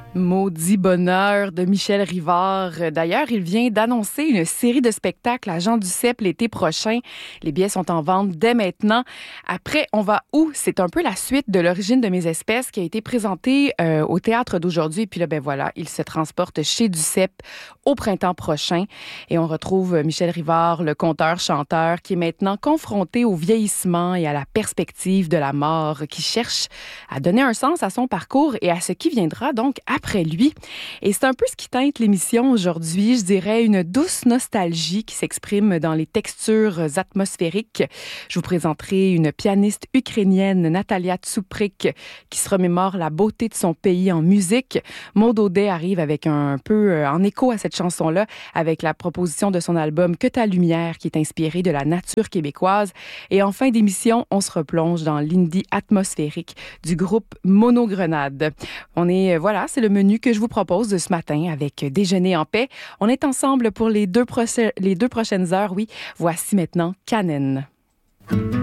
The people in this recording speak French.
Maudit bonheur de Michel Rivard. D'ailleurs, il vient d'annoncer une série de spectacles à Jean Duceppe l'été prochain. Les billets sont en vente dès maintenant. Après, on va où? C'est un peu la suite de L'origine de mes espèces qui a été présentée au théâtre d'aujourd'hui. Et puis là, ben voilà, il se transporte chez Duceppe au printemps prochain. Et on retrouve Michel Rivard, le conteur-chanteur, qui est maintenant confronté au vieillissement et à la perspective de la mort, qui cherche à donner un sens à son parcours et à ce qui viendra donc après lui. Et c'est un peu ce qui teinte l'émission aujourd'hui, je dirais une douce nostalgie qui s'exprime dans les textures atmosphériques. Je vous présenterai une pianiste ukrainienne, Natalia Tsuprik, qui se remémore la beauté de son pays en musique. Maud Audet arrive avec un peu en écho à cette chanson-là, avec la proposition de son album Que ta lumière, qui est inspiré de la nature québécoise. Et en fin d'émission, on se replonge dans l'indie atmosphérique du groupe Monogrenade. Voilà, c'est le menu que je vous propose de ce matin avec Déjeuner en paix. On est ensemble pour les deux prochaines heures, oui. Voici maintenant Canen.